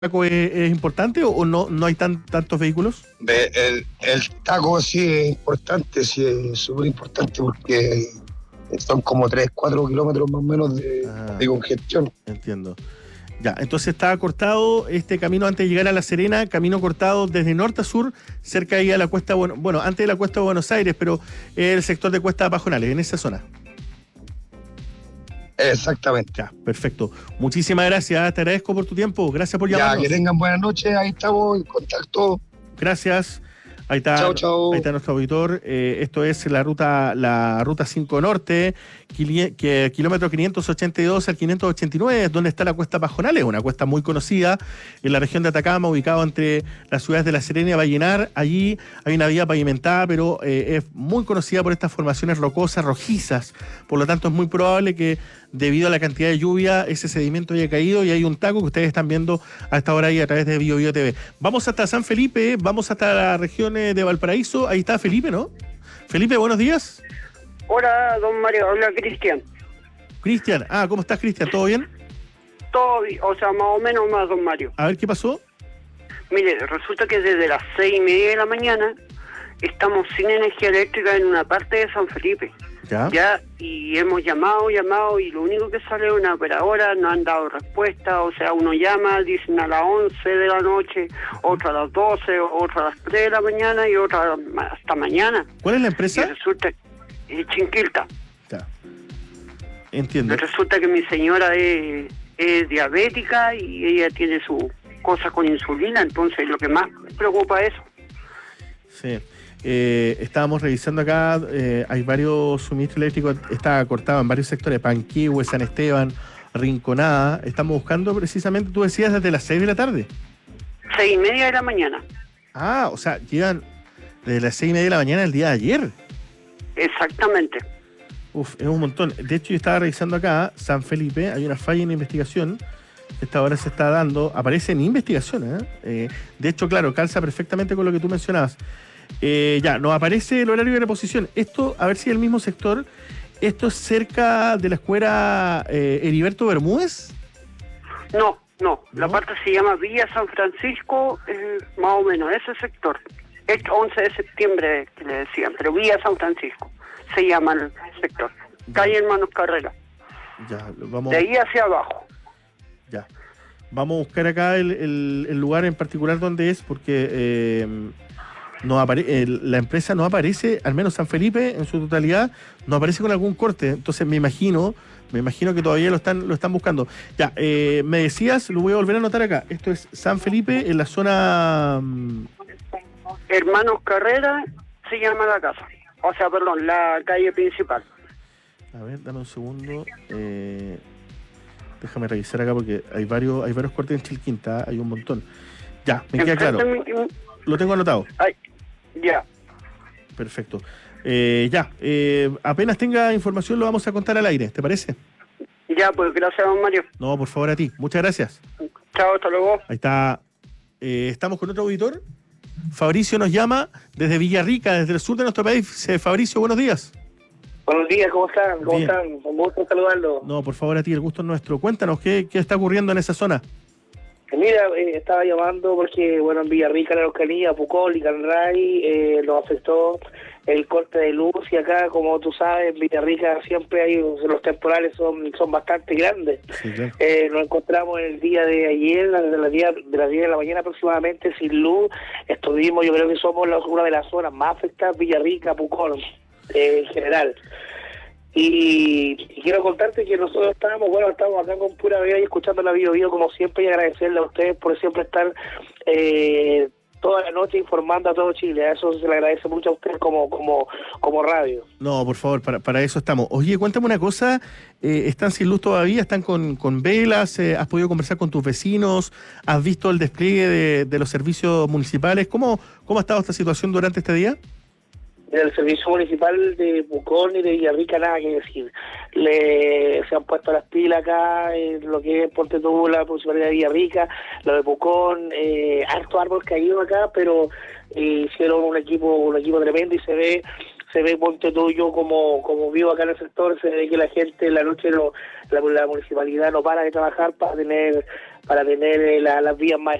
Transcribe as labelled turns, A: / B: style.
A: taco es importante o no hay tantos vehículos?
B: El taco sí es importante, sí es súper importante porque son como 3 4 kilómetros más o menos de congestión.
A: Entiendo. Ya, entonces está cortado este camino antes de llegar a La Serena, camino cortado desde norte a sur, cerca ahí a la cuesta, bueno, antes de la cuesta de Buenos Aires, pero el sector de Cuesta Pajonales, en esa zona.
B: Exactamente.
A: Ya, perfecto. Muchísimas gracias, te agradezco por tu tiempo, gracias por llamarnos.
B: Ya, que tengan buenas noches, ahí estamos en contacto.
A: Gracias. Ahí está,
B: chau, chau.
A: Ahí está nuestro auditor. Esto es la ruta 5 Norte, kilómetro 582 al 589, donde está la Cuesta Pajonales, una cuesta muy conocida en la región de Atacama, ubicado entre las ciudades de La Serena y Vallenar. Allí hay una vía pavimentada, pero es muy conocida por estas formaciones rocosas, rojizas. Por lo tanto, es muy probable que debido a la cantidad de lluvia, ese sedimento haya caído y hay un taco que ustedes están viendo a esta hora ahí a través de BioBio TV. Vamos hasta San Felipe, vamos hasta la región de Valparaíso. Ahí está Felipe, ¿no? Felipe, buenos días.
C: Hola, don Mario, habla Cristian.
A: Cristian, ¿cómo estás, Cristian? ¿Todo bien?
C: Todo bien, o sea, más o menos más, don Mario.
A: A ver, ¿qué pasó?
C: Mire, resulta que desde las 6:30 de la mañana estamos sin energía eléctrica en una parte de San Felipe. Ya, y hemos llamado, y lo único que sale es una operadora, no han dado respuesta, o sea, uno llama, dicen a las 11 de la noche, otro a las 12, otro a las 3 de la mañana y otro hasta mañana.
A: ¿Cuál es la empresa?
C: Y resulta, Chinquilta.
A: Ya. Entiendo.
C: Y resulta que mi señora es diabética y ella tiene su cosa con insulina, entonces lo que más me preocupa es eso.
A: Sí. Estábamos revisando acá, hay varios suministros eléctricos, está cortado en varios sectores, Panquihue, San Esteban, Rinconada. Estamos buscando precisamente, tú decías, desde las 6 de la tarde.
C: 6:30 de la mañana.
A: O sea, llegan desde las 6:30 de la mañana el día de ayer.
C: Exactamente.
A: Es un montón. De hecho, yo estaba revisando acá, San Felipe, hay una falla en investigación. Esta hora se está dando, aparece en investigación, de hecho, claro, calza perfectamente con lo que tú mencionabas. Ya, nos aparece el horario de reposición. Esto, a ver si es el mismo sector. ¿Esto es cerca de la escuela Heriberto Bermúdez?
C: No, la parte se llama Villa San Francisco, más o menos, ese sector. Es 11 de septiembre, que le decían, pero Villa San Francisco se llama el sector. Calle Hermanos Carrera.
A: Ya, vamos.
C: De ahí hacia abajo.
A: Ya. Vamos a buscar acá el lugar en particular donde es, porque la empresa no aparece, al menos San Felipe en su totalidad, no aparece con algún corte. Entonces me imagino que todavía lo están buscando. Ya, me decías, lo voy a volver a anotar acá. Esto es San Felipe en la zona...
C: Hermanos Carrera se llama la casa. O sea, perdón, la calle principal.
A: A ver, dame un segundo. Déjame revisar acá porque hay varios cortes en Chilquinta, hay un montón. Ya, me queda claro. Lo tengo anotado.
C: Ya.
A: Perfecto. Apenas tenga información lo vamos a contar al aire, ¿te parece?
C: Ya, pues gracias, don Mario.
A: No, por favor, a ti. Muchas gracias.
C: Chao, hasta luego.
A: Ahí está. Estamos con otro auditor. Fabricio nos llama desde Villarrica, desde el sur de nuestro país. Fabricio, buenos días.
D: Buenos días, ¿cómo están? ¿Cómo están? Un gusto saludarlo.
A: No, por favor, a ti, el gusto es nuestro. Cuéntanos, ¿qué está ocurriendo en esa zona?
D: Mira, estaba llamando porque, bueno, en Villarrica, la Araucanía, Pucón y Canray, nos afectó el corte de luz y acá, como tú sabes, en Villarrica siempre hay, los temporales son bastante grandes.
A: Sí, claro.
D: Nos encontramos el día de ayer, de las 10 de la mañana aproximadamente, sin luz. Estuvimos, yo creo que somos una de las zonas más afectadas, Villarrica, Pucón, en general. Y quiero contarte que nosotros estamos acá con pura vida y escuchando la BioBio como siempre, y agradecerle a ustedes por siempre estar toda la noche informando a todo Chile. A eso se le agradece mucho a ustedes como radio.
A: No, por favor, para eso estamos. Oye, cuéntame una cosa, ¿están sin luz todavía? ¿Están con velas? ¿Has podido conversar con tus vecinos? ¿Has visto el despliegue de los servicios municipales? ¿Cómo ha estado esta situación durante este día?
D: Del servicio municipal de Pucón y de Villarrica nada que decir. Se han puesto las pilas acá en lo que es Ponte Tú, la municipalidad de Villarrica, lo de Pucón, harto árbol caído acá, pero hicieron un equipo tremendo y se se ve, ponte todo, yo como vivo acá en el sector, se ve que la gente en la noche la municipalidad no para de trabajar para tener las vías más